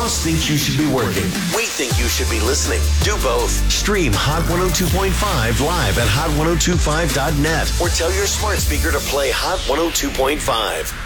boss thinks you should be working. We think you should be listening. Do both. Stream Hot 102.5 live at hot1025.net or tell your smart speaker to play Hot 102.5.